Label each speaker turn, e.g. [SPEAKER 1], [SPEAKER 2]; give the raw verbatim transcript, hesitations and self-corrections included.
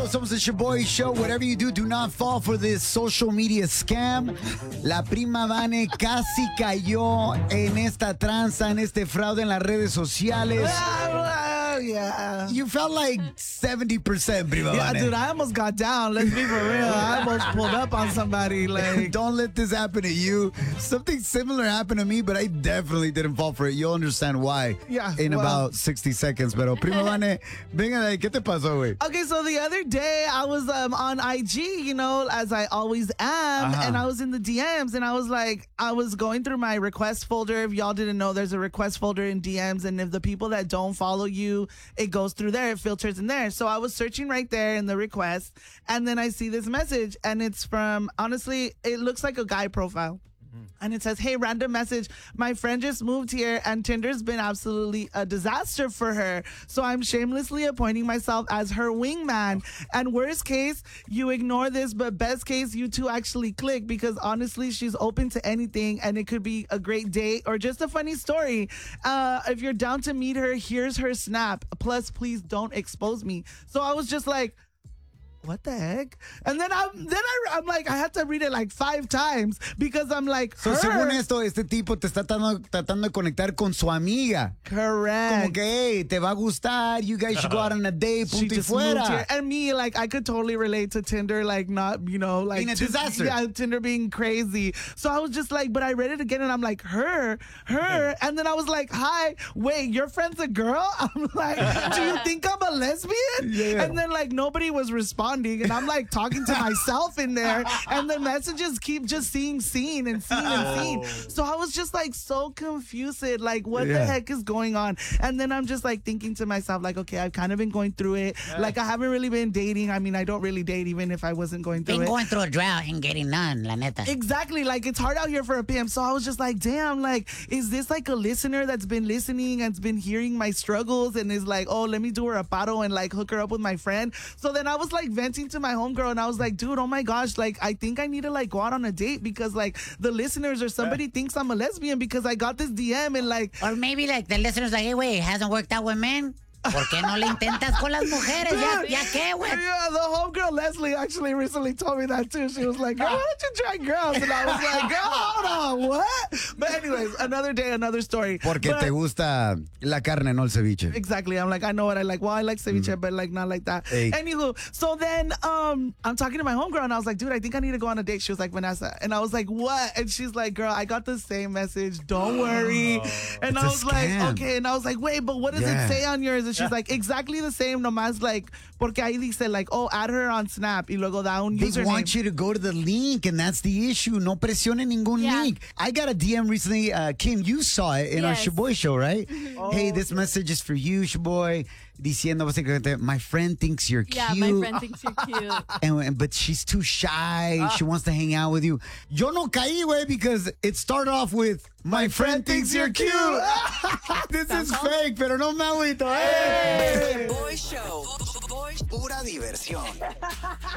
[SPEAKER 1] somos el Shaboy Show. Whatever you do, do not fall for this social media scam. La prima Vane casi cayó en esta tranza, en este fraude en las redes sociales.
[SPEAKER 2] Yeah.
[SPEAKER 1] You felt like seventy percent, prima
[SPEAKER 2] Yeah,
[SPEAKER 1] Vane.
[SPEAKER 2] dude, I almost got down. Let's be for real. I almost pulled up on somebody. Like,
[SPEAKER 1] Don't let this happen to you. Something similar happened to me, but I definitely didn't fall for it. You'll understand why
[SPEAKER 2] Yeah,
[SPEAKER 1] in
[SPEAKER 2] well.
[SPEAKER 1] about sixty seconds. Pero, prima Vane, venga de ahí, ¿qué te pasó, güey?
[SPEAKER 2] okay, so the other day I was um, on I G, you know, as I always am,
[SPEAKER 1] Uh-huh.
[SPEAKER 2] and I was in the D Ms, and I was like, I was going through my request folder. If y'all didn't know, there's a request folder in D Ms, and if the people that don't follow you, it goes through there, it filters in there. So I was searching right there in the request, and then I see this message, and it's from, honestly, it looks like a guy profile. And it says, hey, random message. My friend just moved here and Tinder's been absolutely a disaster for her. So I'm shamelessly appointing myself as her wingman. And worst case, you ignore this, but best case, you two actually click because honestly, she's open to anything and it could be a great date or just a funny story. Uh, if you're down to meet her, here's her snap. Plus, please don't expose me. So I was just like, what the heck? And then I'm then I, I'm like, I had to read it like five times because I'm like,
[SPEAKER 1] So,
[SPEAKER 2] her.
[SPEAKER 1] según esto, este tipo te está tratando, tratando de conectar con su amiga.
[SPEAKER 2] Correct.
[SPEAKER 1] Como que, hey, te va a gustar, you guys should go out on a date,
[SPEAKER 2] She
[SPEAKER 1] punto y
[SPEAKER 2] just moved here.
[SPEAKER 1] fuera.
[SPEAKER 2] And me, like, I could totally relate to Tinder, like, not, you know, like.
[SPEAKER 1] Being a
[SPEAKER 2] just-
[SPEAKER 1] disaster.
[SPEAKER 2] Yeah, Tinder being crazy. So I was just like, but I read it again and I'm like, her, her. And then I was like, hi, wait, your friend's a girl? I'm like, do you think I'm a lesbian?
[SPEAKER 1] Yeah.
[SPEAKER 2] And then, like, nobody was responding. And I'm like, talking to myself in there, and the messages keep just seeing seen and seen and seen. So I was just like so confused, like what
[SPEAKER 1] Yeah.
[SPEAKER 2] the heck is going on? And then I'm just like thinking to myself, like, okay, I've kind of been going through it. Like I haven't really been dating. I mean, I don't really date even if I wasn't going through
[SPEAKER 3] Been
[SPEAKER 2] it.
[SPEAKER 3] going through a drought and getting none, la neta.
[SPEAKER 2] Exactly. Like, it's hard out here for a pimp. So I was just like, damn, like, is this like a listener that's been listening and's been hearing my struggles and is like, oh, let me do her a paro and like hook her up with my friend? So then I was like venting to my homegirl and I was like, dude, oh my gosh, like, I think I need to like go out on a date because like the listeners or somebody thinks I'm a lesbian because I got this D M and like,
[SPEAKER 3] Or maybe like the listeners like, hey, wait, it hasn't worked out with men. ¿Por qué no le intentas con las mujeres? ¿Ya, ya qué, güey?
[SPEAKER 2] yeah, the homegirl Leslie actually recently told me that too. She was like, girl, why don't you try girls? And I was like, girl, hold on, what? But anyways, another day, another story.
[SPEAKER 1] Porque
[SPEAKER 2] But-
[SPEAKER 1] te gusta la carne, no el ceviche.
[SPEAKER 2] Exactly. I'm like, I know what I like. Well, I like ceviche, but like not like that.
[SPEAKER 1] Hey.
[SPEAKER 2] Anywho, so then um, I'm talking to my homegirl and I was like, dude, I think I need to go on a date. She was like, Vanessa. And I was like, what? And she's like, girl, I got the same message. Don't worry. And
[SPEAKER 1] It's
[SPEAKER 2] I
[SPEAKER 1] a
[SPEAKER 2] was like,
[SPEAKER 1] scam.
[SPEAKER 2] okay. And I was like, wait, but what does
[SPEAKER 1] Yeah.
[SPEAKER 2] it say on yours? And she's like, exactly the same, nomás like, porque ahí dice like, oh, add her on Snap y luego da un
[SPEAKER 1] They
[SPEAKER 2] username.
[SPEAKER 1] want you to go to the link, and that's the issue. No presione ningún
[SPEAKER 4] Yeah.
[SPEAKER 1] link. I got a D M recently. Uh, Kim, you saw it in
[SPEAKER 4] Yes.
[SPEAKER 1] our Shaboy show, right?
[SPEAKER 2] Oh,
[SPEAKER 1] Hey, this message is for you, Shaboy. Diciendo básicamente, my friend thinks you're
[SPEAKER 4] Yeah,
[SPEAKER 1] cute.
[SPEAKER 4] my friend thinks you're cute.
[SPEAKER 1] And, and- but she's too shy.
[SPEAKER 2] Ah.
[SPEAKER 1] She wants to hang out with you. Yo no caí, güey, because it started off with, my, friend, thinks you're cute. This is fake, pero no me agüito, eh.
[SPEAKER 5] Boy Show. Pura diversión.